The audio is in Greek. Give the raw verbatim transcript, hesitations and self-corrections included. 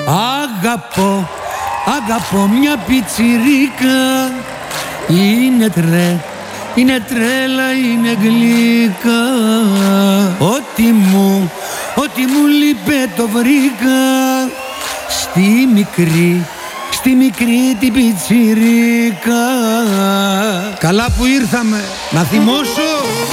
Αγαπώ, αγαπώ μια πιτσιρίκα. Είναι τρε, είναι τρέλα, είναι γλυκά. Ό,τι μου, ό,τι μου λείπε το βρήκα. Στη μικρή, στη μικρή την πιτσιρίκα. Καλά που ήρθαμε, να θυμώσω.